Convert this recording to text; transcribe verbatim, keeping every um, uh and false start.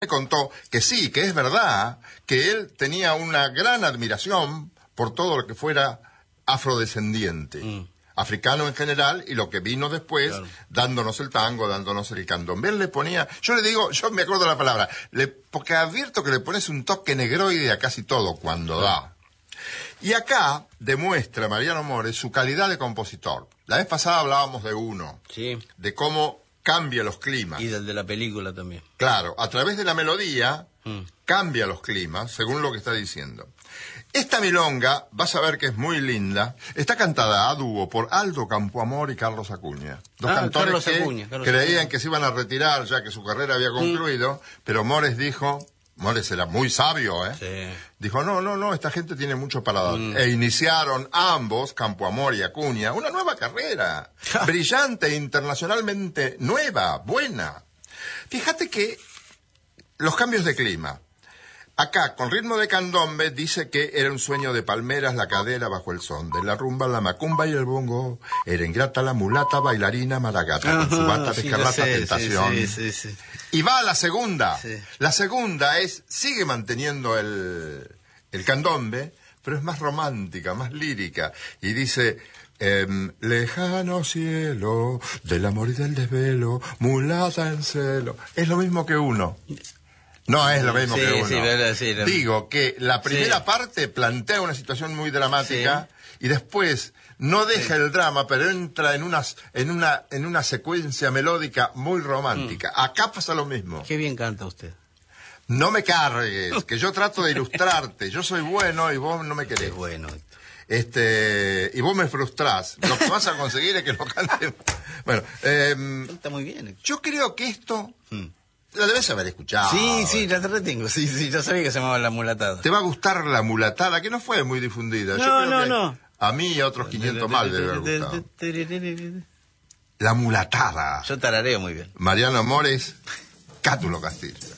me contó que sí, que es verdad, que él tenía una gran admiración por todo lo que fuera afrodescendiente, mm. africano en general, y lo que vino después, claro. dándonos el tango, dándonos el candombe. Él le ponía, yo le digo, yo me acuerdo la palabra, le, porque advierto que le pones un toque negroide a casi todo cuando claro. da. Y acá demuestra Mariano Mores su calidad de compositor. La vez pasada hablábamos de uno, sí. de cómo cambia los climas. Y del de la película también. Claro, a través de la melodía mm. cambia los climas, según lo que está diciendo. Esta milonga, vas a ver que es muy linda, está cantada a dúo por Aldo Campoamor y Carlos Acuña. Dos ah, cantores Carlos que Acuña, Carlos creían Acuña. que se iban a retirar ya que su carrera había concluido, mm. pero Mores dijo... Mores era muy sabio, ¿eh? Sí. Dijo, no, no, no, esta gente tiene mucho para dar. Mm. E iniciaron ambos, Campoamor y Acuña, una nueva carrera. brillante, internacionalmente nueva, buena. Fíjate que los cambios de clima. Acá, con ritmo de candombe, dice que era un sueño de palmeras la cadera bajo el son, de la rumba, la macumba y el bongo. Era ingrata la mulata, bailarina maragata, con su bata de sí, escarlata sé, tentación. Sí, sí, sí, sí. Y va a la segunda. Sí. La segunda es, sigue manteniendo el, el candombe, pero es más romántica, más lírica. Y dice, eh, lejano cielo, del amor y del desvelo, mulata en celo. Es lo mismo que uno. No es lo mismo sí, que uno. Sí, verdad, sí, la... Digo que la primera sí. parte plantea una situación muy dramática sí. y después no deja sí. el drama, pero entra en una, en una, en una secuencia melódica muy romántica. Mm. Acá pasa lo mismo. Qué bien canta usted. No me cargues, que yo trato de ilustrarte. Yo soy bueno y vos no me querés. Qué bueno. Este, y vos me frustrás. Lo que vas a conseguir es que lo cante. Bueno, eh, está muy bien. Yo creo que esto... Mm. La debes haber escuchado. Sí, sí, la retengo. Sí, sí, yo sabía que se llamaba La Mulatada. Te va a gustar La Mulatada, que no fue muy difundida. No, yo creo no, que no. A mí y a otros quinientos más debe haber gustado. La Mulatada. Yo tarareo muy bien. Mariano Mores, Cátulo Castillo.